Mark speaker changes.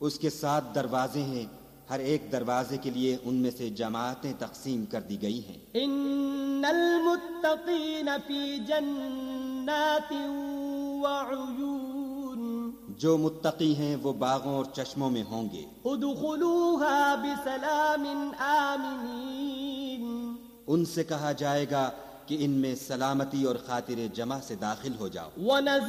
Speaker 1: उसके 7 दरवाजे हैं, हर एक दरवाजे के लिए उनमें से जमातें तकसीम कर दी गई हैं।
Speaker 2: इन्नल मुत्तकीन फी जन्नातिन व उयून,
Speaker 1: जो मुत्तकी हैं वो बागों और चश्मों में होंगे।
Speaker 2: उदखुलूहा बिसलामिन आमिनीन,
Speaker 1: उनसे कहा जाएगा कि इनमें सलामती और खातिर जमा से दाखिल हो जाओ।